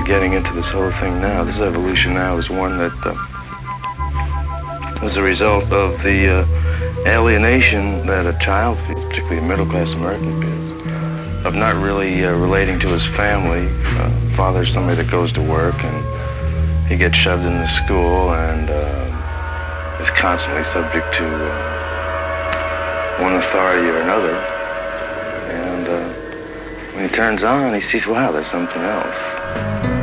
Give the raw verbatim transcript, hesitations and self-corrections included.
getting into this whole thing now. This evolution now is one that uh, is a result of the uh, alienation that a child feels, particularly a middle-class American feels, of not really uh, relating to his family. Uh, father's somebody that goes to work, and he gets shoved into school and uh, is constantly subject to uh, one authority or another. And uh, when he turns on, he sees, wow, there's something else.